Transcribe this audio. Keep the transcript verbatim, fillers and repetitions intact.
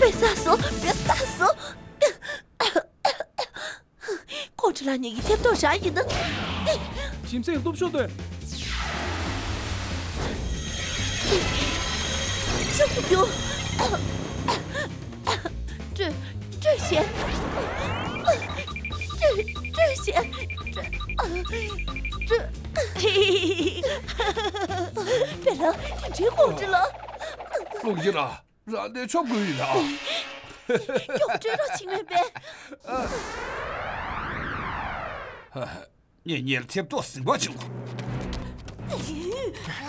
别撒手，别撒手！控制了你一天多啥意呢？ Kimse tutuşuldu. 这不丢，这这些，这这些，这这，嘿，别了，你真控制了。 롱진아, 라데 좀 그이다. 有这种情人呗？ 年年贴多死我就。